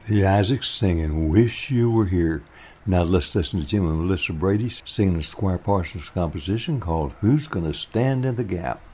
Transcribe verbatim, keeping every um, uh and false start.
The Isaacs singing Wish You Were Here. Now let's listen to Jim and Melissa Brady singing a Squire Parsons composition called Who's Gonna Stand in the Gap?